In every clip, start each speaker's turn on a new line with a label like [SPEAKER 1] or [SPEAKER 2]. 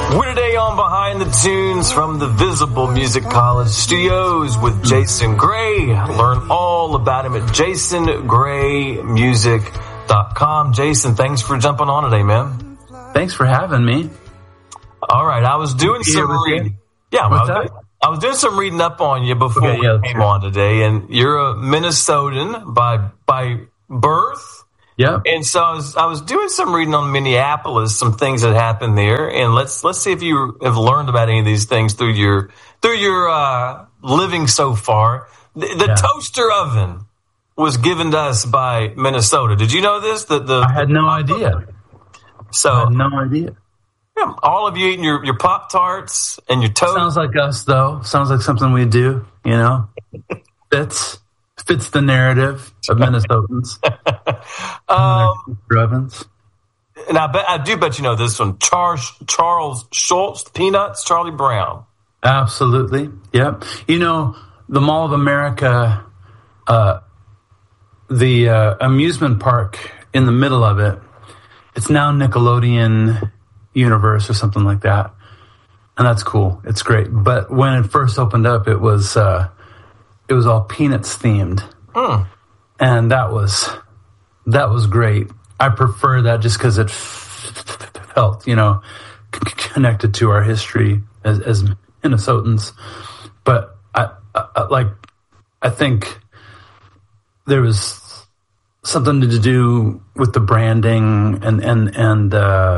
[SPEAKER 1] We're today on Behind the Tunes from the Visible Music College studios with Jason Gray. Learn all about him at jasongraymusic.com. Jason, thanks for jumping on today, man.
[SPEAKER 2] Thanks for having me.
[SPEAKER 1] All right, I was doing some reading. Yeah, I was doing some reading up on you before we came on today, and you're a Minnesotan by birth.
[SPEAKER 2] Yeah.
[SPEAKER 1] And so I was doing some reading on Minneapolis, some things that happened there, and let's see if you have learned about any of these things through your living so far. The toaster oven was given to us by Minnesota. Did you know this?
[SPEAKER 2] I had no idea. I had no idea.
[SPEAKER 1] Yeah, all of you eating your Pop-Tarts and your toast.
[SPEAKER 2] Sounds like us, though. Sounds like something we do, you know. Fits the narrative of Minnesotans. Ovens.
[SPEAKER 1] And I do bet you know this one. Charles Schultz, Peanuts, Charlie Brown.
[SPEAKER 2] Absolutely. Yep. You know, the Mall of America, the amusement park in the middle of it, it's now Nickelodeon Universe or something like that. And that's cool. It's great. But when it first opened up, it was all Peanuts themed. And that was great. I prefer that just because it felt, you know, connected to our history as Minnesotans. But I think there was something to do with the branding and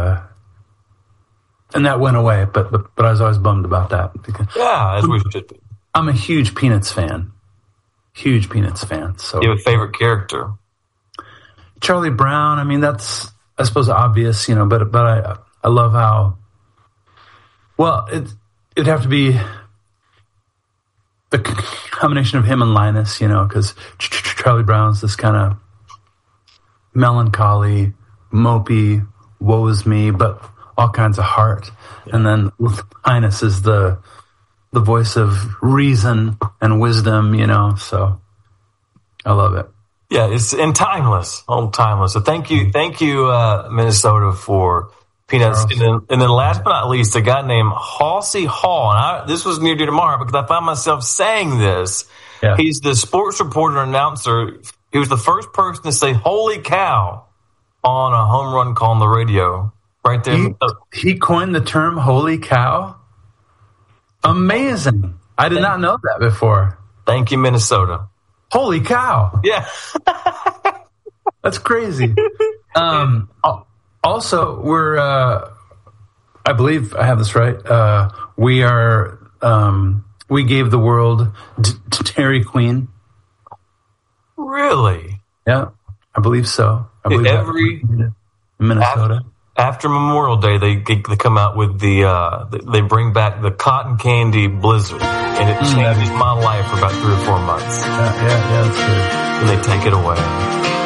[SPEAKER 2] that went away. But I was always bummed about that. Because
[SPEAKER 1] as we should be.
[SPEAKER 2] I'm a huge Peanuts fan. Huge Peanuts fan. So
[SPEAKER 1] you have a favorite character?
[SPEAKER 2] Charlie Brown. I mean, that's, I suppose, obvious, you know, but I love how, well, it'd have to be the combination of him and Linus, you know, because Charlie Brown's this kind of melancholy, mopey, woe is me, but all kinds of heart. Yeah. And then Linus is the voice of reason and wisdom, you know, so I love it.
[SPEAKER 1] Yeah, it's timeless. So thank you, Minnesota, for Peanuts. And then last but not least, a guy named Halsey Hall. And this was near to tomorrow because I found myself saying this. Yeah. He's the sports reporter and announcer. He was the first person to say, "Holy cow," on a home run call on the radio. Right there.
[SPEAKER 2] He coined the term "holy cow"? Amazing. I did not know that before.
[SPEAKER 1] Thank you, Minnesota.
[SPEAKER 2] Holy cow.
[SPEAKER 1] Yeah.
[SPEAKER 2] That's crazy. Also, we're, I believe I have this right. We gave the world Dairy Queen.
[SPEAKER 1] Really?
[SPEAKER 2] Yeah, I believe so. I believe in Minnesota.
[SPEAKER 1] After Memorial Day, they come out with they bring back the cotton candy blizzard, and it changed my life for about 3 or 4 months.
[SPEAKER 2] Yeah, that's good.
[SPEAKER 1] And they take it away.